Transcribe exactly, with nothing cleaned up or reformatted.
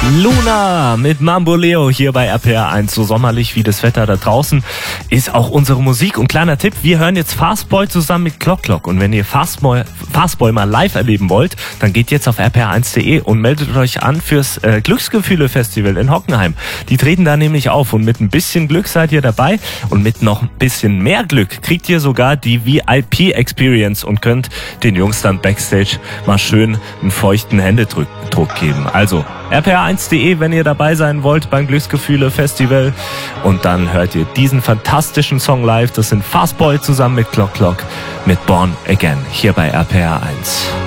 Luna mit Mambo Leo hier bei R P R eins. So sommerlich wie das Wetter da draußen ist auch unsere Musik. Und kleiner Tipp, wir hören jetzt Fastboy zusammen mit Clock Clock. Und wenn ihr Fastboy, Fastboy mal live erleben wollt, dann geht jetzt auf r p r eins punkt de und meldet euch an fürs äh, Glücksgefühle-Festival in Hockenheim. Die treten da nämlich auf und mit ein bisschen Glück seid ihr dabei. Und mit noch ein bisschen mehr Glück kriegt ihr sogar die V I P-Experience und könnt den Jungs dann Backstage mal schön einen feuchten Händedruck geben. Also r p r eins punkt de, wenn ihr dabei sein wollt beim Glücksgefühle-Festival. Und dann hört ihr diesen fantastischen Song live. Das sind Fastboy zusammen mit Clock Clock mit Born Again hier bei R P R eins.